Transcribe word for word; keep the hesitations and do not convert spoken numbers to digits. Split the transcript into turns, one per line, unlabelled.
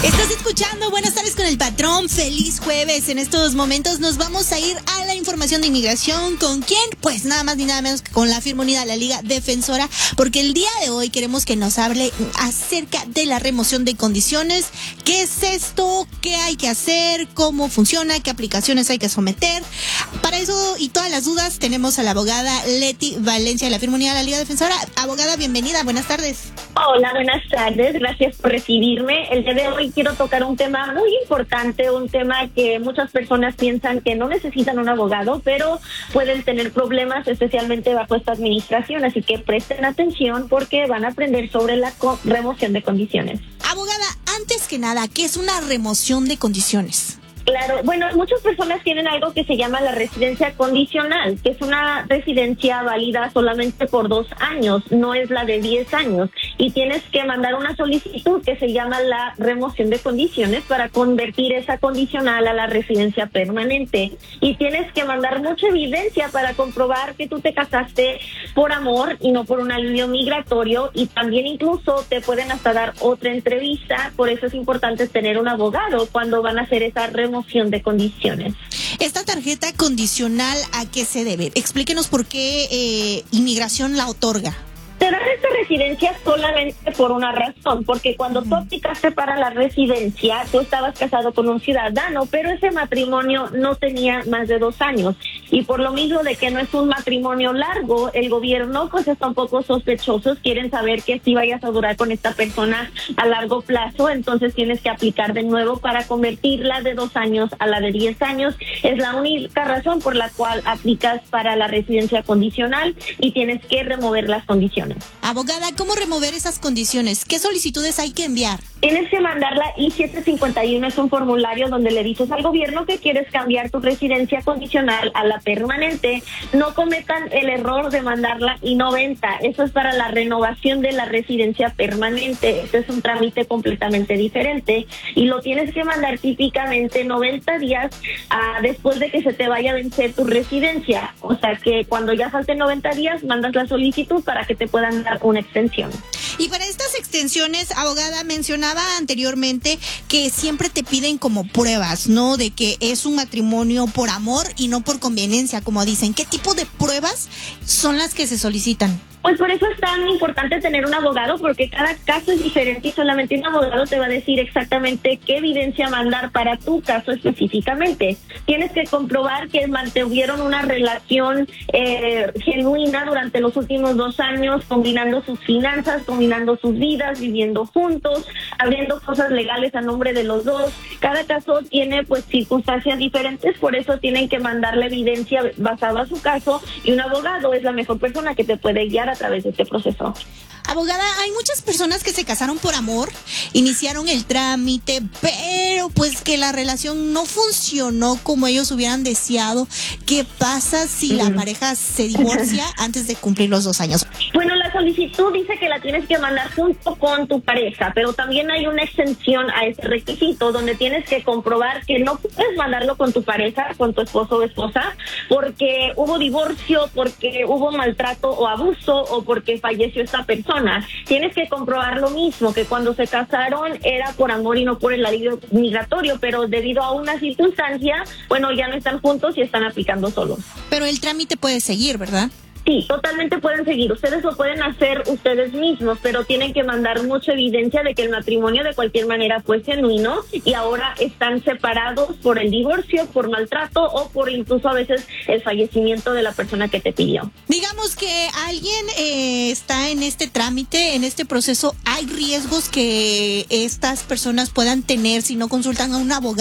Estás escuchando Buenas tardes con el patrón. Feliz jueves. En estos momentos nos vamos a ir a la información de inmigración. ¿Con quién? Pues nada más ni nada menos que con la firma unida, la Liga Defensora, porque el día de hoy queremos que nos hable acerca de la remoción de condiciones. ¿Qué es esto? ¿Qué hay que hacer? ¿Cómo funciona? ¿Qué aplicaciones hay que someter? Para eso y todas las dudas tenemos a la abogada Leti Valencia de la firma unida, la Liga Defensora. Abogada, bienvenida. Buenas tardes.
Hola, buenas tardes. Gracias por recibirme. El día de hoy quiero tocar un tema muy importante, un tema que muchas personas piensan que no necesitan un abogado, pero pueden tener problemas, especialmente bajo esta administración. Así que presten atención porque van a aprender sobre la co- remoción de condiciones.
Abogada, antes que nada, ¿qué es una remoción de condiciones?
Claro, bueno, muchas personas tienen algo que se llama la residencia condicional, que es una residencia válida solamente por dos años, no es la de diez años. Y tienes que mandar una solicitud que se llama la remoción de condiciones para convertir esa condicional a la residencia permanente. Y tienes que mandar mucha evidencia para comprobar que tú te casaste por amor y no por un alivio migratorio. Y también incluso te pueden hasta dar otra entrevista, por eso es importante tener un abogado cuando van a hacer esa remoción de condiciones.
Esta tarjeta condicional, ¿a qué se debe? Explíquenos por qué eh, inmigración la otorga.
Te dan esta residencia solamente por una razón, porque cuando tú aplicaste para la residencia, tú estabas casado con un ciudadano, pero ese matrimonio no tenía más de dos años. Y por lo mismo de que no es un matrimonio largo, el gobierno pues está un poco sospechosos, quieren saber que si vayas a durar con esta persona a largo plazo, entonces tienes que aplicar de nuevo para convertirla de dos años a la de diez años. Es la única razón por la cual aplicas para la residencia condicional y tienes que remover las condiciones.
Abogada, ¿cómo remover esas condiciones? ¿Qué solicitudes hay que enviar?
Tienes que mandar la I siete cincuenta y uno, es un formulario donde le dices al gobierno que quieres cambiar tu residencia condicional a la permanente. No cometan el error de mandar la I noventa, eso es para la renovación de la residencia permanente. Este es un trámite completamente diferente y lo tienes que mandar típicamente noventa días uh, después de que se te vaya a vencer tu residencia. O sea que cuando ya falten noventa días, mandas la solicitud para que te puedan dar una extensión.
Y para estas extensiones, abogada, mencionaba anteriormente que siempre te piden como pruebas, ¿no? De que es un matrimonio por amor y no por conveniencia, como dicen. ¿Qué tipo de pruebas son las que se solicitan?
Pues por eso es tan importante tener un abogado, porque cada caso es diferente y solamente un abogado te va a decir exactamente qué evidencia mandar para tu caso específicamente. Tienes que comprobar que mantuvieron una relación eh, genuina durante los últimos dos años, combinando sus finanzas, combinando sus vidas, viviendo juntos, abriendo cosas legales a nombre de los dos. Cada caso tiene pues circunstancias diferentes, por eso tienen que mandar la evidencia basada a su caso y un abogado es la mejor persona que te puede guiar a través de este proceso.
Abogada, hay muchas personas que se casaron por amor, iniciaron el trámite, pero pues que la relación no funcionó como ellos hubieran deseado. ¿Qué pasa si uh-huh. la pareja se divorcia antes de cumplir los dos años?
Bueno, la solicitud dice que la tienes que mandar junto con tu pareja, pero también hay una exención a ese requisito donde tienes que comprobar que no puedes mandarlo con tu pareja, con tu esposo o esposa, porque hubo divorcio, porque hubo maltrato o abuso o porque falleció esta persona. Tienes que comprobar lo mismo, que cuando se casaron era por amor y no por el alivio migratorio, pero debido a una circunstancia, bueno, ya no están juntos y están aplicando solos.
Pero el trámite puede seguir, ¿verdad?
Sí, totalmente pueden seguir. Ustedes lo pueden hacer ustedes mismos, pero tienen que mandar mucha evidencia de que el matrimonio de cualquier manera fue genuino y ahora están separados por el divorcio, por maltrato o por incluso a veces el fallecimiento de la persona que te pidió.
Digamos que alguien eh, está en este trámite, en este proceso, ¿hay riesgos que estas personas puedan tener si no consultan a un abogado?